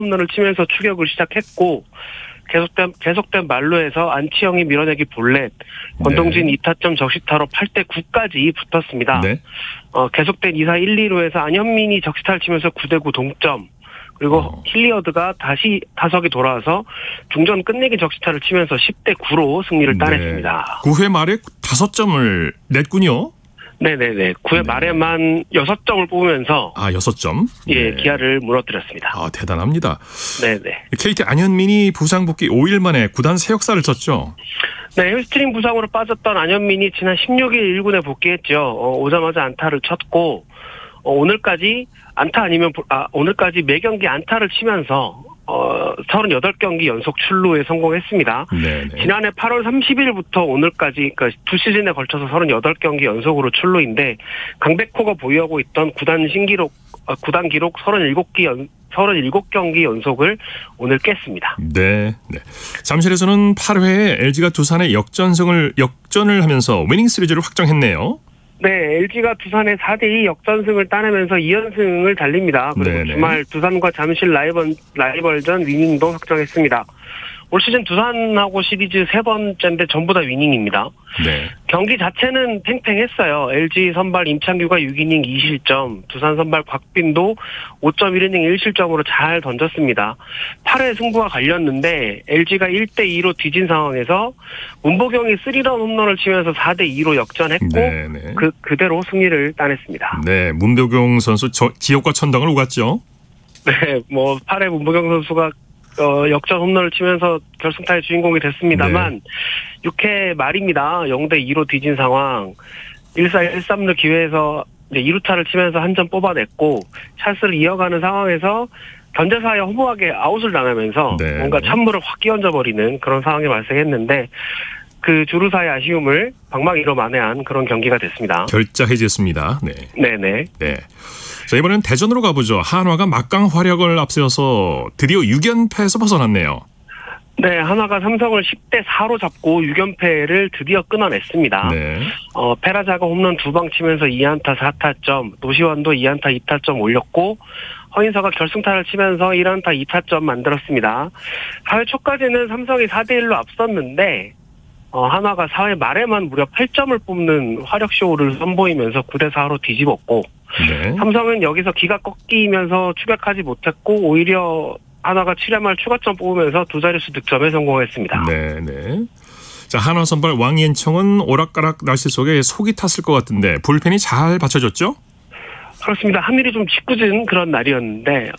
홈런을 치면서 추격을 시작했고 계속된 만루에서 안치영이 밀어내기 볼넷, 권동진 2타점 적시타로 8대 9까지 붙었습니다. 네. 계속된 2사 1, 2루에서 안현민이 적시타를 치면서 9대 9 동점. 그리고 힐리어드가 다시 타석에 돌아와서 중전 끝내기 적시타를 치면서 10대 9로 승리를 따냈습니다. 9회 말에 5점을 냈군요. 네네네. 9회 말에만 6점을 뽑으면서 6점? 예, 기아를 무너뜨렸습니다. 대단합니다. 네네. KT 안현민이 부상 복귀 5일 만에 구단 새 역사를 쳤죠. 네, 햄스트링 부상으로 빠졌던 안현민이 지난 16일 1군에 복귀했죠. 오자마자 안타를 쳤고 오늘까지 오늘까지 매경기 안타를 치면서 38경기 연속 출루에 성공했습니다. 네네. 지난해 8월 30일부터 오늘까지 그러니까 두 시즌에 걸쳐서 38경기 연속으로 출루인데 강백호가 보유하고 있던 구단 기록 37경기 연속을 오늘 깼습니다. 네. 잠실에서는 8회에 LG가 두산의 역전을 하면서 위닝 시리즈를 확정했네요. 네, LG가 두산의 4대2 역전승을 따내면서 2연승을 달립니다. 그리고 네네. 주말 두산과 잠실 라이벌전 위닝도 확정했습니다. 올 시즌 두산하고 시리즈 3번째인데 전부 다 위닝입니다. 네. 경기 자체는 팽팽했어요. LG 선발 임창규가 6이닝 2실점, 두산 선발 곽빈도 5.1이닝 1실점으로 잘 던졌습니다. 8회 승부가 갈렸는데 LG가 1대2로 뒤진 상황에서 문보경이 3런 홈런을 치면서 4대2로 역전했고 네네. 그대로 승리를 따냈습니다. 네, 문보경 선수 지옥과 천당을 오갔죠. 네, 8회 문보경 선수가 역전 홈런을 치면서 결승타의 주인공이 됐습니다만 6회 말입니다. 0대2로 뒤진 상황 1사 1삼루 기회에서 2루타를 치면서 한 점 뽑아냈고 찬스를 이어가는 상황에서 견제사에 허무하게 아웃을 당하면서 뭔가 찬물을 확 끼얹어버리는 그런 상황이 발생했는데 그 주루사의 아쉬움을 방망이로 만회한 그런 경기가 됐습니다. 결자해졌습니다. 네네. 네. 자, 이번엔 대전으로 가보죠. 한화가 막강 활약을 앞세워서 드디어 6연패에서 벗어났네요. 네, 한화가 삼성을 10대 4로 잡고 6연패를 드디어 끊어냈습니다. 네. 페라자가 홈런 2방 치면서 2안타 4타점, 노시환도 2안타 2타점 올렸고 허인서가 결승타를 치면서 1안타 2타점 만들었습니다. 4회 초까지는 삼성이 4대1로 앞섰는데 한화가 4회 말에만 무려 8점을 뽑는 화력쇼를 선보이면서 9대 4로 뒤집었고 네. 삼성은 여기서 기가 꺾이면서 추격하지 못했고 오히려 한화가 7회 말 추가점 뽑으면서 두 자릿수 득점에 성공했습니다. 네. 자, 한화 선발 왕옌청은 오락가락 날씨 속에 속이 탔을 것 같은데 불펜이 잘 받쳐줬죠? 그렇습니다. 하늘이 좀 짓궂은 그런 날이었는데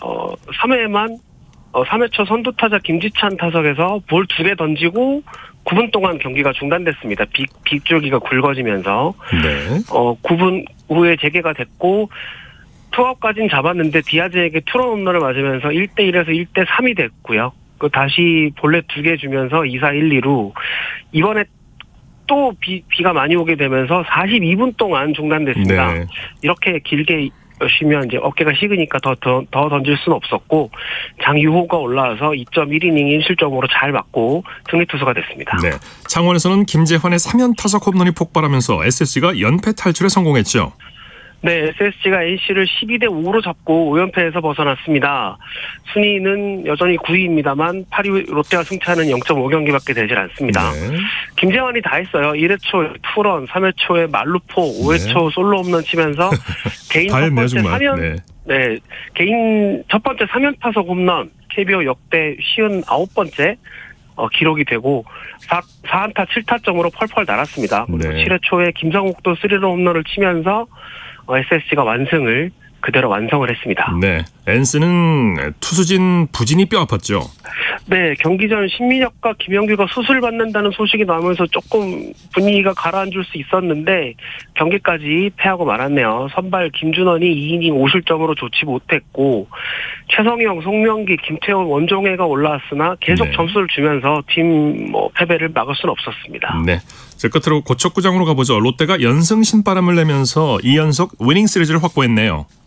3회 초 선두타자 김지찬 타석에서 볼 2개 던지고 9분 동안 경기가 중단됐습니다. 빗줄기가 굵어지면서 9분 후에 재개가 됐고 투아웃까지는 잡았는데 디아즈에게 투런 홈런을 맞으면서 1대1에서 1대3이 됐고요. 다시 볼넷 2개 주면서 2사 1, 2루 이번에 또 비가 많이 오게 되면서 42분 동안 중단됐습니다. 네. 이렇게 길게 쉬면 이제 어깨가 식으니까 더 던질 수는 없었고 장유호가 올라와서 2.1이닝 1실점으로 잘 맞고 승리 투수가 됐습니다. 네. 창원에서는 김재환의 3연타석 홈런이 폭발하면서 SSG가 연패 탈출에 성공했죠. 네, SSG가 NC를 12대 5로 잡고 5연패에서 벗어났습니다. 순위는 여전히 9위입니다만 8위 롯데와 승차는 0.5경기밖에 되질 않습니다. 네. 김재환이 다 했어요. 1회 초에 투런, 3회 초에 말루포, 5회 초 솔로 홈런 치면서 개인 첫 번째 3연 개인 첫 번째 3연타석 홈런, KBO 역대 59번째 기록이 되고 4안타 7타점으로 펄펄 날았습니다. 그리고 7회 초에 김상욱도 3런 홈런을 치면서 SSG가 그대로 완성을 했습니다. 네, 엔스는 투수진 부진이 뼈 아팠죠. 네, 경기 전 신민혁과 김영규가 수술 받는다는 소식이 나오면서 조금 분위기가 가라앉을 수 있었는데 경기까지 패하고 말았네요. 선발 김준원이 2이닝 5실점으로 좋지 못했고 최성형, 송명기, 김태훈, 원종혜가 올라왔으나 계속 점수를 주면서 팀 패배를 막을 수는 없었습니다. 네. 제 끝으로 고척구장으로 가보죠. 롯데가 연승 신바람을 내면서 2연속 위닝 시리즈를 확보했네요.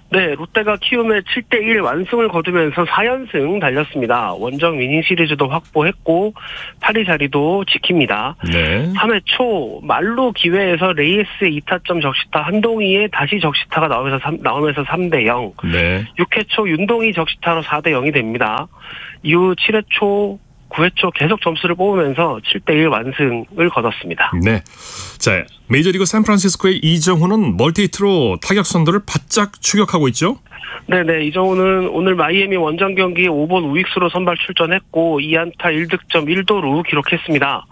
네, 롯데가 키움에 7대1 완승을 거두면서 4연승 달렸습니다. 원정 위닝 시리즈도 확보했고 8위 자리도 지킵니다. 네. 3회 초 말루 기회에서 레이스의 2타점 적시타 한동희의 다시 적시타가 나오면서 3대0. 네. 6회 초 윤동희 적시타로 4대0이 됩니다. 이후 7회 초 9회 초 계속 점수를 뽑으면서 7대1 완승을 거뒀습니다. 네. 자, 메이저리그 샌프란시스코의 이정후는 멀티히트로 타격 선두를 바짝 추격하고 있죠? 네네, 이정우는 오늘 마이애미 원정 경기에 5번 우익수로 선발 출전했고 2안타 1득점 1도루 기록했습니다.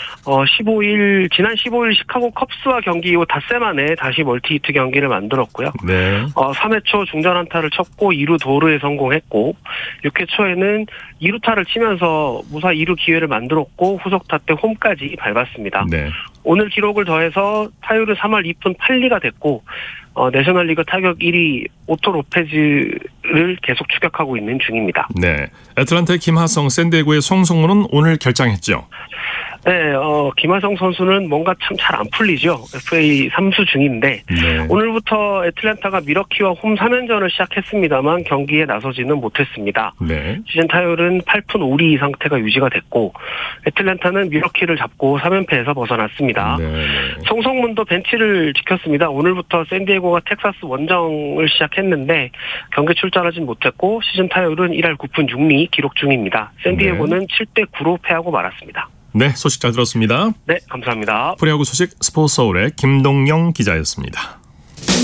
지난 15일 시카고 컵스와 경기 이후 닷새 만에 다시 멀티히트 경기를 만들었고요. 네. 3회 초 중전 안타를 쳤고 2루 도루에 성공했고 6회 초에는 2루타를 치면서 무사 2루 기회를 만들었고 후속타 때 홈까지 밟았습니다. 네. 오늘 기록을 더해서 타율은 3할 2푼 8리가 됐고 내셔널리그 타격 1위 오토 로페즈를 계속 추격하고 있는 중입니다. 네. 애틀란타의 김하성, 샌디에고의 송성문은 오늘 결장했죠. 네, 김하성 선수는 뭔가 참 잘 안 풀리죠. FA 3수 중인데 네. 오늘부터 애틀랜타가 미러키와 홈 3연전을 시작했습니다만 경기에 나서지는 못했습니다. 네. 시즌 타율은 8푼 5리 상태가 유지가 됐고 애틀랜타는 미러키를 잡고 3연패에서 벗어났습니다. 네. 송성문도 벤치를 지켰습니다. 오늘부터 샌디에고가 텍사스 원정을 시작했는데 경기 출전하진 못했고 시즌 타율은 1할 9푼 6리 기록 중입니다. 샌디에고는 7대9로 패하고 말았습니다. 네, 소식 잘 들었습니다. 네, 감사합니다. 프로야구 소식 스포츠서울의 김동영 기자였습니다.